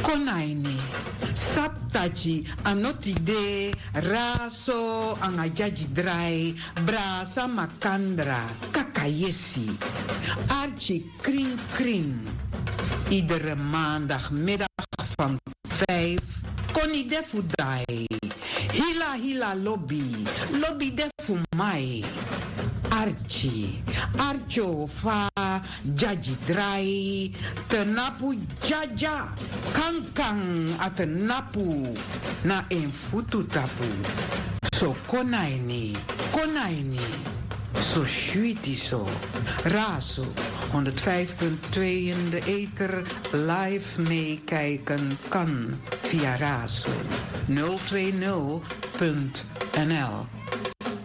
Konaini, saptachi, anotide, raso, angajaji drai, brasa makandra, kakayesi, archi kring kring. Iedere maandagmiddag van 5, koni defu dai, hila hila lobby, lobby defu mai. Archie, Archo fa jaji drai, tenapu jaja, kankang atenapu na en futu tapu. So konaini, so sweetie so. Raso, 105.2 in de ether, live meekijken kan via Raso. 020.nl